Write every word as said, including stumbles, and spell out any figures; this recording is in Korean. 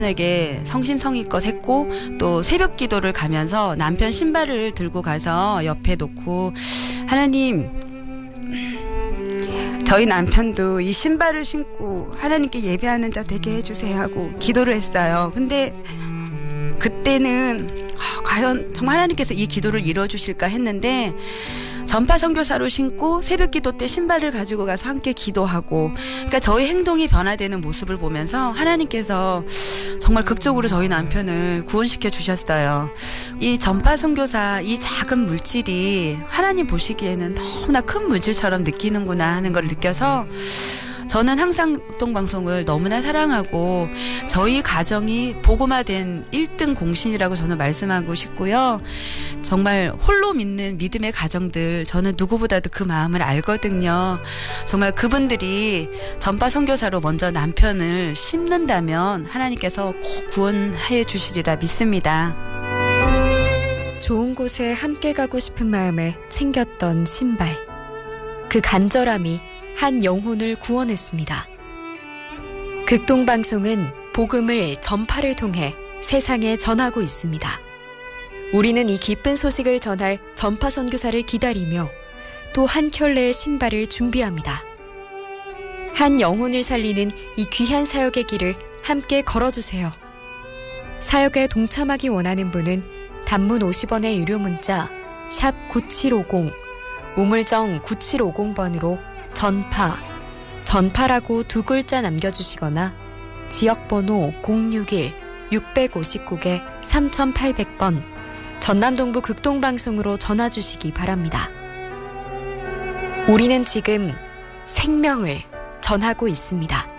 에게 성심성의껏 했고 또 새벽 기도를 가면서 남편 신발을 들고 가서 옆에 놓고 하나님 저희 남편도 이 신발을 신고 하나님께 예배하는 자 되게 해주세요 하고 기도를 했어요. 근데 그때는 아, 과연 정말 하나님께서 이 기도를 이뤄주실까 했는데 전파 선교사로 신고 새벽 기도 때 신발을 가지고 가서 함께 기도하고 그러니까 저희 행동이 변화되는 모습을 보면서 하나님께서 정말 극적으로 저희 남편을 구원시켜 주셨어요. 이 전파 선교사 이 작은 물질이 하나님 보시기에는 너무나 큰 물질처럼 느끼는구나 하는 걸 느껴서 저는 항상 극동방송을 너무나 사랑하고 저희 가정이 복음화된 일 등 공신이라고 저는 말씀하고 싶고요. 정말 홀로 믿는 믿음의 가정들 저는 누구보다도 그 마음을 알거든요. 정말 그분들이 전파 선교사로 먼저 남편을 심는다면 하나님께서 꼭 구원해 주시리라 믿습니다. 좋은 곳에 함께 가고 싶은 마음에 챙겼던 신발. 그 간절함이 한 영혼을 구원했습니다. 극동방송은 복음을 전파를 통해 세상에 전하고 있습니다. 우리는 이 기쁜 소식을 전할 전파 선교사를 기다리며 또 한 켤레의 신발을 준비합니다. 한 영혼을 살리는 이 귀한 사역의 길을 함께 걸어주세요. 사역에 동참하기 원하는 분은 단문 오십 원의 유료 문자 샵 구칠오공 우물정 구칠오공 번으로 전파, 전파라고 두 글자 남겨주시거나 지역번호 공육일 육오구 개 삼팔공 번 전남동부 극동방송으로 전화주시기 바랍니다. 우리는 지금 생명을 전하고 있습니다.